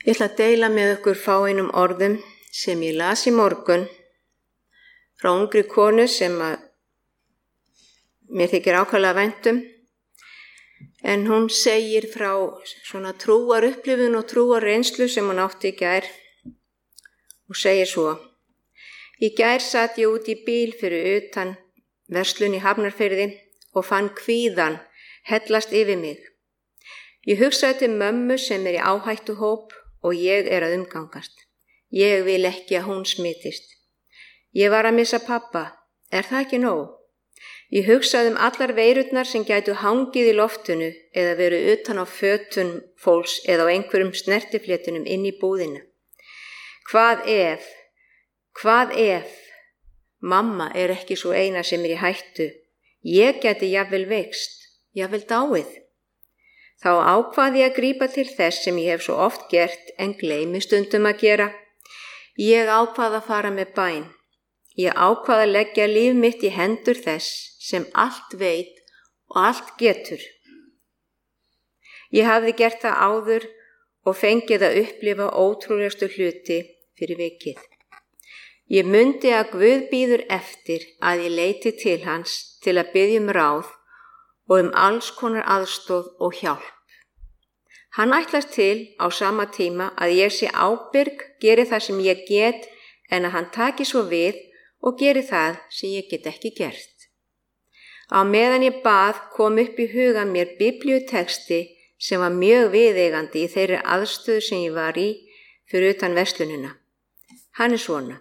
Ég ætla að deila með ykkur fáeinum orðum sem ég las í morgun frá ungri konu sem mér þykir ákaflega vænt um. En hún segir frá svona trúar upplifun og trúar reynslu sem hún átti í gær og segir svo: Í gær sat ég út í bíl fyrir utan verslun í Hafnarfirði og fann kvíðan hellast yfir mig. Ég hugsaði til mömmu sem í áhættuhóp og ég að umgangast. Ég vil ekki að hún smitist. Ég var að missa pabba. Það ekki nóg? Ég hugsaði allar veirurnar sem gætu hangið í loftinu eða verið utan á fötum fólks eða á einhverjum snertiflétunum inn í búðina. Hvað ef mamma ekki svo eina sem í hættu? Ég gæti jafnvel veikst, jafnvel dáið. Þá ákvað ég að grípa til þess sem ég hef svo oft gert en gleymi stundum að gera. Ég ákvað að fara með bæn. Ég ákvað að leggja líf mitt í hendur þess sem allt veit og allt getur. Ég hafði gert það áður og fengið að upplifa ótrúlegustu hluti fyrir vikið. Ég mundi að Guð bíður eftir að ég leiti til hans til að biðja ráð og alls konar aðstoð og hjálp. Hann ætlast til á sama tíma að ég sé ábyrg, geri það sem ég get, en að hann taki svo við og geri það sem ég get ekki gert. Á meðan ég bað kom upp í huga mér biblíutexti sem var mjög viðeigandi í þeirri aðstöðu sem ég var í fyrir utan verslunina. Hann svona: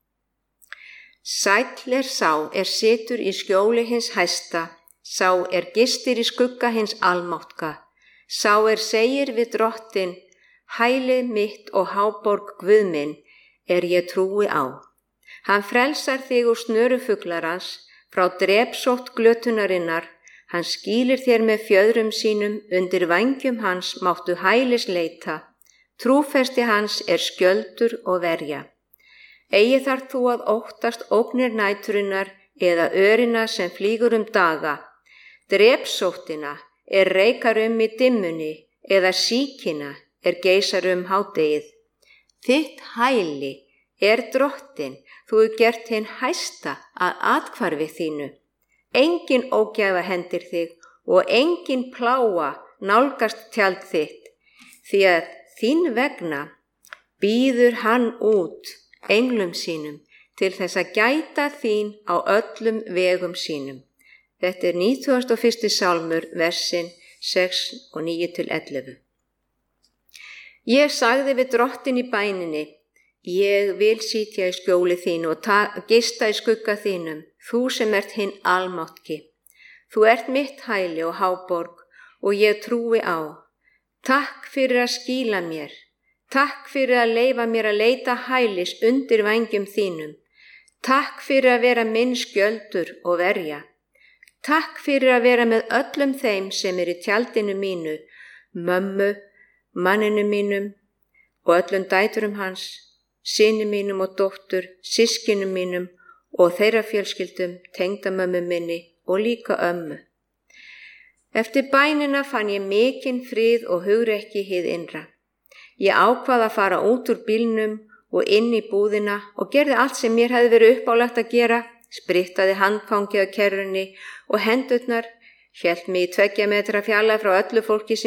Sæll sá situr í skjóli hins hæsta, sá gistir í skugga hins almáttka, sá segir við Drottinn, hælið mitt og háborg Guð minn ég trúi á. Hann frelsar þig úr snörufuglarans, frá drepsótt glötunarinnar, hann skýlir þér með fjöðrum sínum, undir vængjum hans máttu hælis leita, trúfesti hans skjöldur og verja. Eigi þarf þú að óttast ógnir næturinnar eða örina sem flýgur daga, drepsóttina reikar í dimmunni eða sýkina geisar hádegið. Þitt hæli Drottinn, þú gert hinn hæsta að athvarfi þínu. Engin ógæfa hendir þig og engin plága nálgast tjald þitt, því að þín vegna býður hann út englum sínum til þess að gæta þín á öllum vegum sínum. Þetta 91. sálmur, versin 6 og 9-11. Ég sagði við Drottinn í bæninni: Ég vil sitja í skjóli þínu og gista í skugga þínum, þú sem hinn almátki. Þú mitt hæli og háborg og ég trúi á. Takk fyrir að skýla mér. Takk fyrir að leyfa mér að leita hælis undir vængjum þínum. Takk fyrir að vera minn skjöldur og verja. Takk fyrir að vera með öllum þeim sem í tjaldinu mínu, mömmu, manninu mínum og öllum dæturum hans, syni mínum og dóttur, systkinum mínum og þeirra fjölskyldum, tengdamömmu minni og líka ömmu. Eftir bænina fann ég mikinn frið og hugrekki hið innra. Ég ákvað að fara út úr bílnum og inn í búðina og gerði allt sem mér hefði verið uppálagt að gera, sprittaði handfangið á kerrunni og hendurnar, hélt mig í 2 metra fjarlægð frá öllu fólki sem